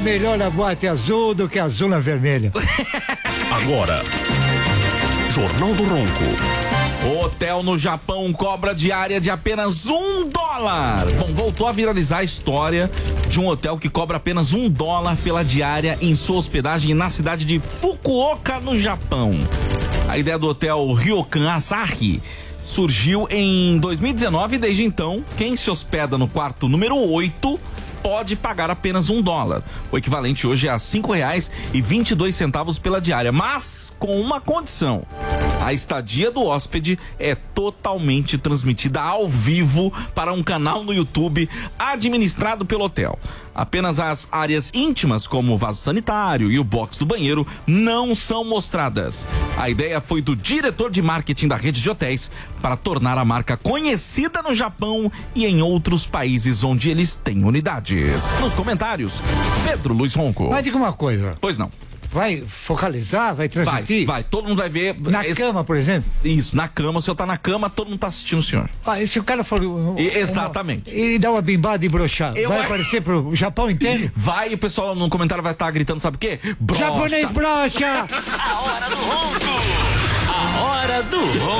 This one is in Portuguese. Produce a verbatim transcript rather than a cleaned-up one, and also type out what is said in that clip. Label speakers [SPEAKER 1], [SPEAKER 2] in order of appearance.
[SPEAKER 1] melhor a boate azul do que a azul na vermelha.
[SPEAKER 2] Agora, Jornal do Ronco.
[SPEAKER 3] Hotel no Japão cobra diária de apenas um dólar. Bom, voltou a viralizar a história de um hotel que cobra apenas um dólar pela diária em sua hospedagem na cidade de Fukuoka, no Japão. A ideia do hotel Ryokan Asahi surgiu em dois mil e dezenove e desde então, quem se hospeda no quarto número oito pode pagar apenas um dólar. O equivalente hoje é a cinco reais e vinte e dois centavos pela diária, mas com uma condição. A estadia do hóspede é totalmente transmitida ao vivo para um canal no YouTube administrado pelo hotel. Apenas as áreas íntimas, como o vaso sanitário e o box do banheiro, não são mostradas. A ideia foi do diretor de marketing da rede de hotéis para tornar a marca conhecida no Japão e em outros países onde eles têm unidades. Nos comentários, Pedro Luiz Ronco.
[SPEAKER 1] Mas diga uma coisa.
[SPEAKER 3] Pois não.
[SPEAKER 1] Vai focalizar, vai
[SPEAKER 3] Vai,
[SPEAKER 1] transmitir?
[SPEAKER 3] vai, todo mundo vai ver.
[SPEAKER 1] Na
[SPEAKER 3] esse-
[SPEAKER 1] cama, por exemplo?
[SPEAKER 3] Isso, na cama, o senhor tá na cama, todo mundo tá assistindo o senhor.
[SPEAKER 1] Ah, e se o cara for... um-
[SPEAKER 3] E- exatamente.
[SPEAKER 1] uma- e dá uma bimbada e broxar,
[SPEAKER 3] Eu-
[SPEAKER 1] vai aparecer pro Japão inteiro?
[SPEAKER 3] Vai, e o pessoal no comentário vai estar gritando, sabe o quê? Brocha.
[SPEAKER 1] Japonês broxa!
[SPEAKER 2] A hora do Ronco. A hora do Ronco.